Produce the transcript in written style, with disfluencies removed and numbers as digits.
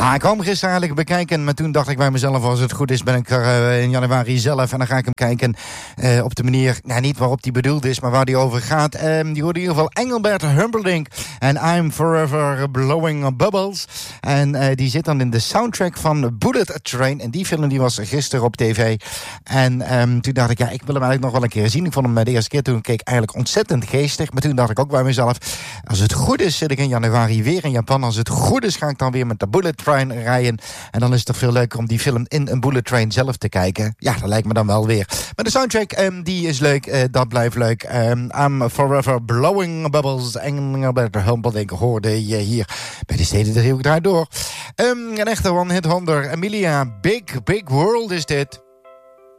Ja, ik kwam gisteren eigenlijk bekijken, maar toen dacht ik bij mezelf, als het goed is, ben ik er in januari zelf. En dan ga ik hem kijken op de manier, niet waarop die bedoeld is, maar waar die over gaat. Die hoorde in ieder geval Engelbert Humperdinck en I'm Forever Blowing Bubbles. En die zit dan in de soundtrack van Bullet Train. En die film die was gisteren op tv. En toen dacht ik, ik wil hem eigenlijk nog wel een keer zien. Ik vond hem de eerste keer toen keek eigenlijk ontzettend geestig. Maar toen dacht ik ook bij mezelf, als het goed is zit ik in januari weer in Japan. Als het goed is ga ik dan weer met de Bullet Train rijden. En dan is het toch veel leuker om die film in een Bullet Train zelf te kijken. Ja, dat lijkt me dan wel weer. Maar de soundtrack, die is leuk. Dat blijft leuk. I'm Forever Blowing Bubbles. Engelbert Humperdinck hoorde je hier bij de Steden de Rio draait door. Een echte one-hit wonder. Emilia, Big World is dit.